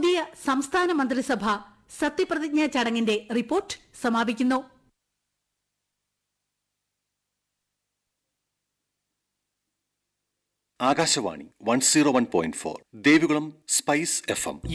പുതിയ സംസ്ഥാന മന്ത്രിസഭ സത്യപ്രതിജ്ഞാ ചടങ്ങിന്റെ റിപ്പോർട്ട് സമാപിക്കുന്നു. Akashvani 101.4 Devikulam spice FM